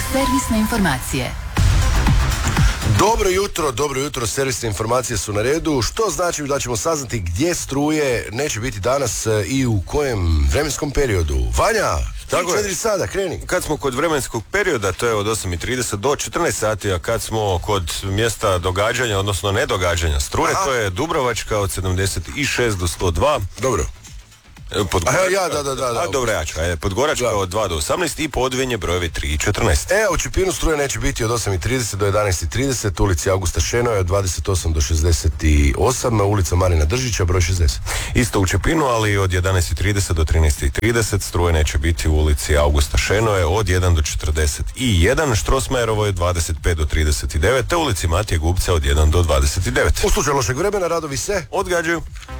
Servisne informacije. Dobro jutro, servisne informacije su na redu, što znači da ćemo saznati gdje struje neće biti danas i u kojem vremenskom periodu. Vanja, tako 4 sada, kreni. Kad smo kod vremenskog perioda, to je od 8:30 do 14 sati, a kad smo kod mjesta događanja, odnosno nedogađanja struje, to je Dubrovačka od 76 do 102. Dobro. Podgoračka od 2 do 18 i Podvinje brojevi 3 i 14. U Čepinu struje neće biti od 8:30 do 11:30, ulici Augusta Šenoja od 28 do 68, ulica Marina Držića broj 60. Isto u Čepinu, ali od 11:30 do 13:30 struje neće biti u ulici Augusta Šenoja od 1 do 41, Štrosmajerovo je 25 do 39, te ulici Matije Gubca od 1 do 29. U slučaju lošeg vremena radovi se odgađaju.